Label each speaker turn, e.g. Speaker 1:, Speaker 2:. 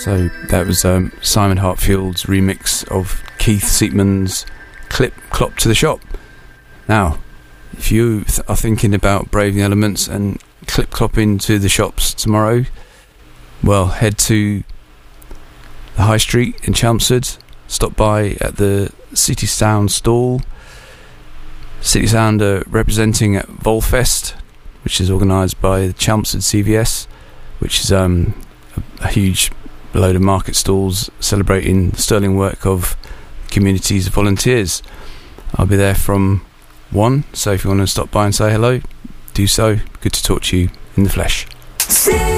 Speaker 1: So that was Simon Hartfield's remix of Keith Seatman's Clip Clop to the Shop. Now, if you are thinking about braving the elements and clip clopping to the shops tomorrow, well, head to the High Street in Chelmsford, stop by at the City Sound stall. City Sound are representing at Volfest, which is organised by the Chelmsford CVS, which is a huge load of market stalls celebrating the sterling work of communities of volunteers. I'll be there from 1, so if you want to stop by and say hello, do so. Good to talk to you in the flesh.